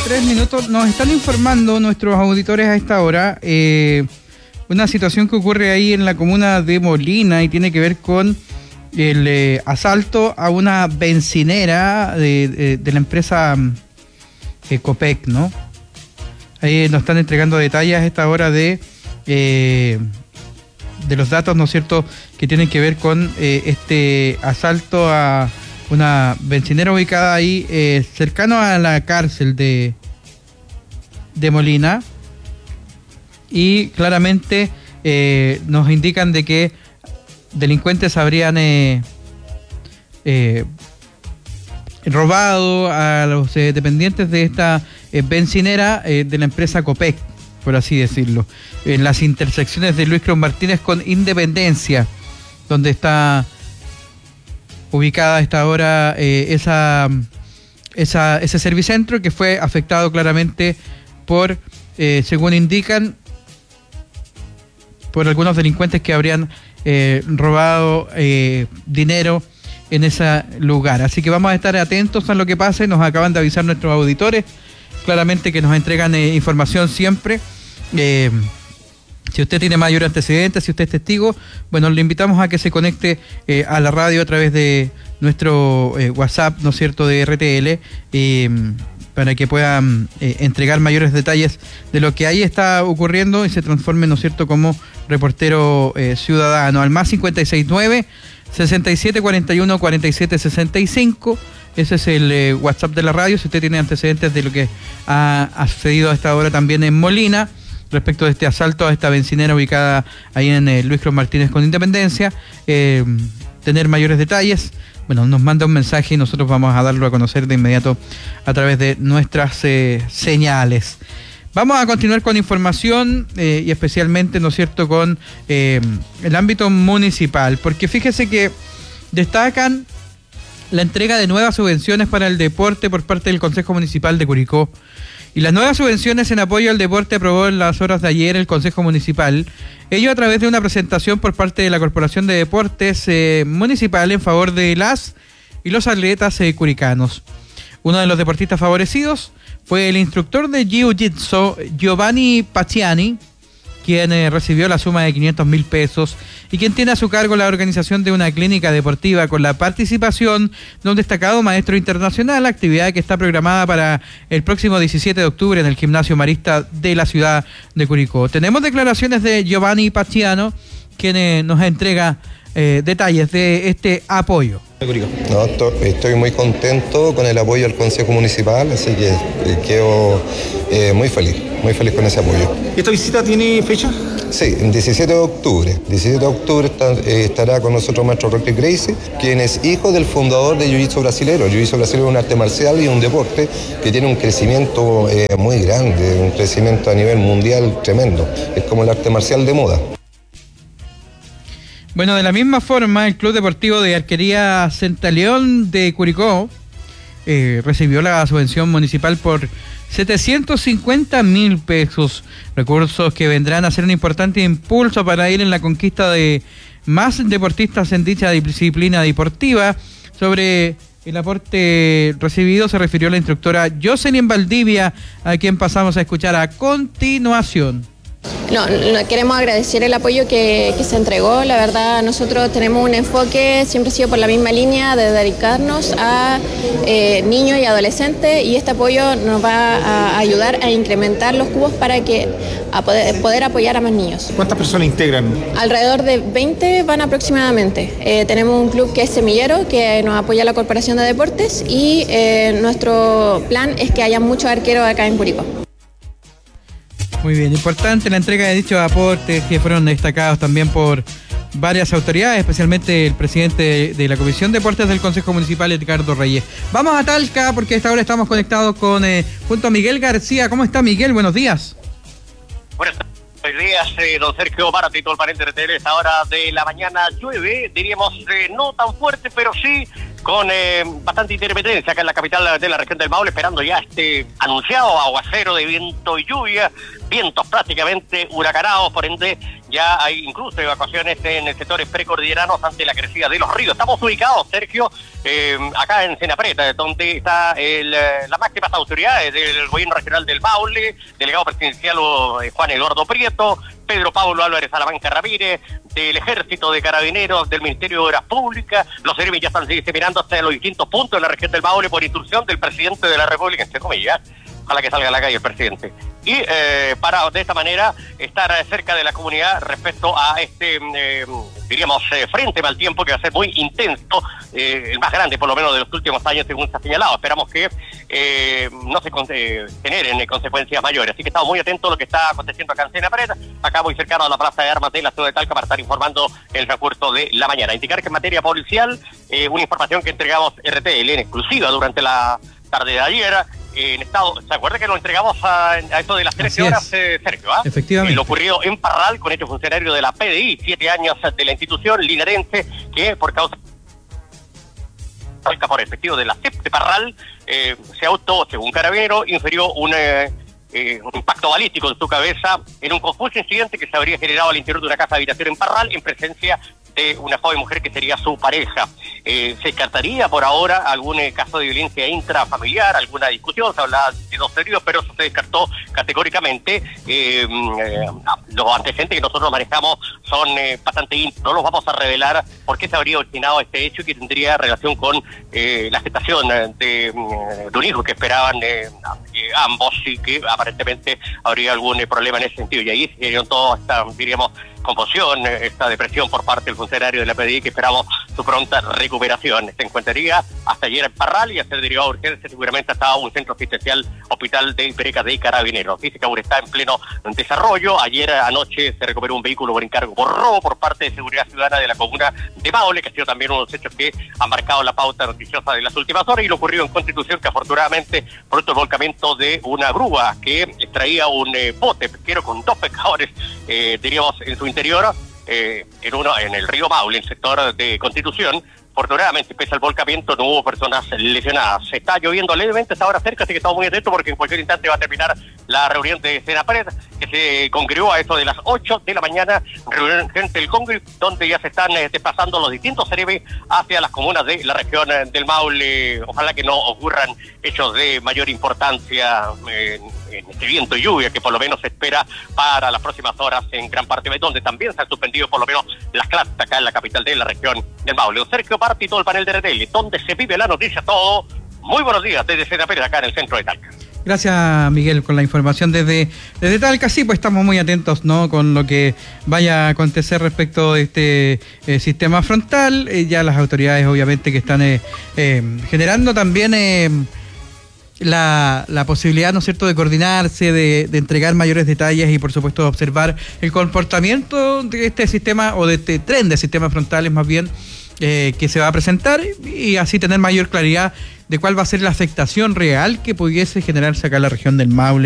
3 minutos. Nos están informando nuestros auditores a esta hora una situación que ocurre ahí en la comuna de Molina y tiene que ver con el asalto a una bencinera de la empresa Copec, ¿no? Ahí nos están entregando detalles a esta hora de los datos, ¿no es cierto?, que tienen que ver con este asalto a una bencinera ubicada ahí cercano a la cárcel de Molina, y claramente nos indican de que delincuentes habrían robado a los dependientes de esta bencinera de la empresa Copec, por así decirlo, en las intersecciones de Luis Cruz Martínez con Independencia, donde está ubicada a esta hora ese servicentro, que fue afectado claramente por, según indican, por algunos delincuentes que habrían robado dinero en ese lugar. Así que vamos a estar atentos a lo que pase. Nos acaban de avisar nuestros auditores, claramente, que nos entregan información siempre. Si usted tiene mayor antecedente, si usted es testigo, bueno, le invitamos a que se conecte a la radio a través de nuestro WhatsApp, ¿no es cierto?, de RTL, para que puedan entregar mayores detalles de lo que ahí está ocurriendo y se transforme, ¿no es cierto?, como reportero ciudadano. Al más 569 6741 4765. Ese es el WhatsApp de la radio. Si usted tiene antecedentes de lo que ha sucedido a esta hora también en Molina, respecto de este asalto a esta bencinera ubicada ahí en Luis Cruz Martínez con Independencia, tener mayores detalles, bueno, nos manda un mensaje y nosotros vamos a darlo a conocer de inmediato a través de nuestras señales. Vamos a continuar con información y especialmente, ¿no es cierto?, con el ámbito municipal, porque fíjese que destacan la entrega de nuevas subvenciones para el deporte por parte del Consejo Municipal de Curicó. Y las nuevas subvenciones en apoyo al deporte aprobó en las horas de ayer el Consejo Municipal, ello a través de una presentación por parte de la Corporación de Deportes Municipal en favor de las y los atletas curicanos. Uno de los deportistas favorecidos fue el instructor de Jiu-Jitsu, Giovanni Pacciani, quien recibió la suma de 500.000 pesos y quien tiene a su cargo la organización de una clínica deportiva con la participación de un destacado maestro internacional, actividad que está programada para el próximo 17 de octubre en el Gimnasio Marista de la ciudad de Curicó. Tenemos declaraciones de Giovanni Pacciano, quien nos entrega detalles de este apoyo. No, estoy muy contento con el apoyo del Consejo Municipal, así que quedo muy feliz con ese apoyo. ¿Esta visita tiene fecha? Sí, el 17 de octubre. 17 de octubre estará con nosotros maestro Rocky Gracie, quien es hijo del fundador de Jiu-Jitsu brasilero. Jiu-Jitsu brasilero es un arte marcial y un deporte que tiene un crecimiento muy grande, un crecimiento a nivel mundial tremendo. Es como el arte marcial de moda. Bueno, de la misma forma, el Club Deportivo de Arquería Centaleón de Curicó recibió la subvención municipal por 750.000 pesos, recursos que vendrán a ser un importante impulso para ir en la conquista de más deportistas en dicha disciplina deportiva. Sobre el aporte recibido se refirió la instructora Jocelyn Valdivia, a quien pasamos a escuchar a continuación. No, queremos agradecer el apoyo que se entregó. La verdad, nosotros tenemos un enfoque, siempre ha sido por la misma línea, de dedicarnos a niños y adolescentes, y este apoyo nos va a ayudar a incrementar los cubos para poder apoyar a más niños. ¿Cuántas personas integran? Alrededor de 20 van aproximadamente. Tenemos un club que es semillero, que nos apoya la Corporación de Deportes, y nuestro plan es que haya muchos arqueros acá en Curicó. Muy bien, importante la entrega de dichos aportes que fueron destacados también por varias autoridades, especialmente el presidente de la Comisión de Deportes del Consejo Municipal, Ricardo Reyes. Vamos a Talca porque a esta hora estamos conectados junto a Miguel García. ¿Cómo está, Miguel? Buenos días. Buenos días, don Sergio Márate y todo el pariente RTL. Esta hora de la mañana llueve, diríamos no tan fuerte, pero sí con bastante intermitencia acá en la capital de la región del Maule, esperando ya este anunciado aguacero de viento y lluvia vientos prácticamente huracanados, por ende ya hay incluso evacuaciones en sectores precordilleranos ante la crecida de los ríos. Estamos ubicados, Sergio, acá en Senapreta, donde está las máximas autoridades del gobierno regional del Maule, delegado presidencial Juan Eduardo Prieto, Pedro Pablo Álvarez Salamanca Ramírez, del Ejército de Carabineros, del Ministerio de Obras Públicas. Los servicios ya están diseminando hasta los distintos puntos de la región del Maule por instrucción del presidente de la República, entre comillas. Ojalá que salga a la calle el presidente. Y para de esta manera estar cerca de la comunidad respecto a este, diríamos, frente mal tiempo que va a ser muy intenso, el más grande por lo menos de los últimos años según se ha señalado. Esperamos que no se generen consecuencias mayores. Así que estamos muy atentos a lo que está aconteciendo acá en Senapreta, acá muy cercano a la Plaza de Armas de la ciudad de Talca, para estar informando el transcurso de la mañana. Indicar que en materia policial, una información que entregamos RTL en exclusiva durante la tarde de ayer, en estado, ¿se acuerda que lo entregamos a eso de las 13 horas, Sergio? Efectivamente. Lo ocurrido en Parral con este funcionario de la PDI, 7 años de la institución linarense, que por causa por efectivo de la CEP de Parral, se según Carabinero, infirió un impacto balístico en su cabeza en un confuso incidente que se habría generado al interior de una casa de habitación en Parral en presencia de una joven mujer que sería su pareja. Se descartaría por ahora algún caso de violencia intrafamiliar, alguna discusión, se hablaba de 2 heridos, pero eso se descartó categóricamente. Los antecedentes que nosotros manejamos son bastante íntimos, no los vamos a revelar por qué se habría originado este hecho y que tendría relación con la gestación de un hijo que esperaban ambos, y que aparentemente habría algún problema en ese sentido. Y ahí se dieron toda esta, diríamos, confusión, esta depresión por parte del funcionario de la PDI, que esperamos su pronta recuperación. Se encontraría hasta ayer en Parral y a ser derivado a urgencia seguramente hasta un centro asistencial, hospital de Ipereca de Carabineros. Dice que aún está en pleno desarrollo. Ayer anoche se recuperó un vehículo por encargo por robo por parte de Seguridad Ciudadana de la comuna de Maule, que ha sido también uno de los hechos que han marcado la pauta noticiosa de las últimas horas, y lo ocurrido en Constitución, que afortunadamente producto del volcamiento de una grúa que extraía un bote pesquero con 2 pescadores, diríamos, en su interior, en el río Maule, en el sector de Constitución. Afortunadamente, pese al volcamiento, no hubo personas lesionadas. Se está lloviendo levemente, está ahora cerca, así que estamos muy atentos porque en cualquier instante va a terminar la reunión de Senapreta, que se congregó a eso de las 8 de la mañana, reunión del Congreso, donde ya se están desplazando los distintos CEREMI hacia las comunas de la región del Maule. Ojalá que no ocurran hechos de mayor importancia en este viento y lluvia que por lo menos se espera para las próximas horas en gran parte de donde también se han suspendido por lo menos las clases acá en la capital de la región del Maule. Sergio Parti y todo el panel de RTL, donde se vive la noticia todo. Muy buenos días desde Senapreta, acá en el centro de Talca. Gracias, Miguel, con la información desde Talca. Sí, pues estamos muy atentos, ¿no?, con lo que vaya a acontecer respecto de este sistema frontal. Ya las autoridades, obviamente, que están generando también la posibilidad, ¿no es cierto?, de coordinarse, de entregar mayores detalles y, por supuesto, de observar el comportamiento de este sistema, o de este tren de sistemas frontales, más bien, que se va a presentar, y así tener mayor claridad de cuál va a ser la afectación real que pudiese generarse acá en la región del Maule.